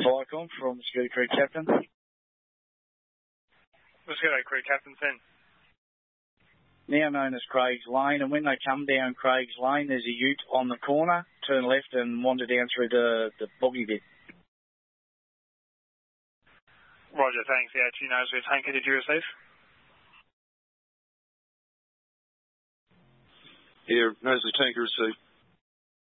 Viacom from Mosquito Creek Captain. Mosquito Creek Captain, Finn. Now known as Craig's Lane, and when they come down Craig's Lane, there's a ute on the corner. Turn left and wander down through the boggy bit. Roger, thanks. The HU knows where tanker did you receive? Yeah, knows the tanker received.